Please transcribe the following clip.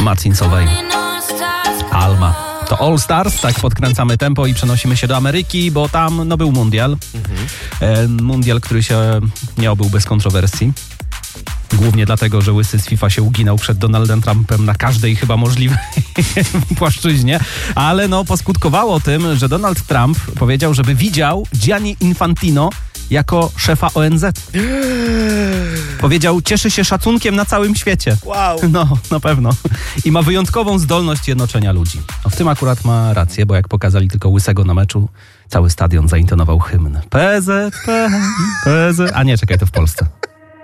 Marcinsowej. Alma. To All Stars, tak podkręcamy tempo i przenosimy się do Ameryki, bo tam był mundial. Mundial, który się nie obył bez kontrowersji. Głównie dlatego, że łysy z FIFA się uginał przed Donaldem Trumpem na każdej chyba możliwej płaszczyźnie, ale poskutkowało tym, że Donald Trump powiedział, żeby widział Gianni Infantino jako szefa ONZ. Powiedział, cieszy się szacunkiem na całym świecie. Wow. No, na pewno. I ma wyjątkową zdolność jednoczenia ludzi. W tym akurat ma rację, bo jak pokazali tylko łysego na meczu, cały stadion zaintonował hymn. PZPN, PZ... A nie, czekaj, to w Polsce.